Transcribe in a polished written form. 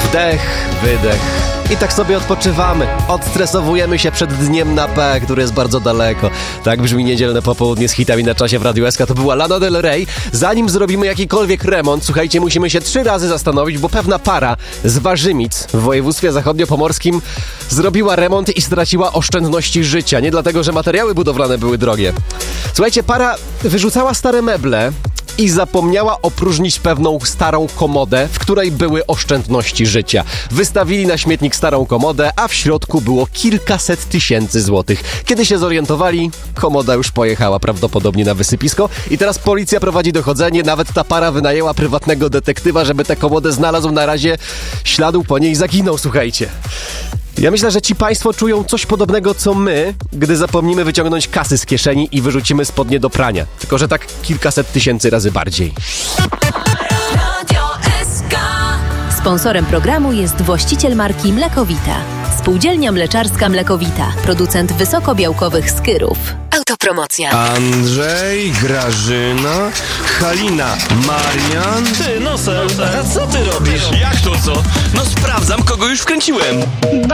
Wdech, wydech. I tak sobie odpoczywamy. Odstresowujemy się przed dniem na P, który jest bardzo daleko. Tak brzmi niedzielne popołudnie z hitami na czasie w Radiu SK. To była Lana Del Rey. Zanim zrobimy jakikolwiek remont, słuchajcie, musimy się 3 razy zastanowić, bo pewna para z Warzymic w województwie zachodniopomorskim zrobiła remont i straciła oszczędności życia. Nie dlatego, że materiały budowlane były drogie. Słuchajcie, para wyrzucała stare meble i zapomniała opróżnić pewną starą komodę, w której były oszczędności życia. Wystawili na śmietnik starą komodę, a w środku było kilkaset tysięcy złotych. Kiedy się zorientowali, komoda już pojechała prawdopodobnie na wysypisko i teraz policja prowadzi dochodzenie. Nawet ta para wynajęła prywatnego detektywa, żeby tę komodę znalazł. Na razie śladu po niej zaginął, słuchajcie. Ja myślę, że ci państwo czują coś podobnego co my, gdy zapomnimy wyciągnąć kasy z kieszeni i wyrzucimy spodnie do prania. Tylko że tak kilkaset tysięcy razy bardziej. Sponsorem programu jest właściciel marki Mlekowita. Spółdzielnia Mleczarska Mlekowita. Producent wysokobiałkowych skyrów. Autopromocja. Andrzej, Grażyna, Halina, Marian. Ty, Nosel, a co ty robisz? Jak to co? No sprawdzam, kogo już wkręciłem.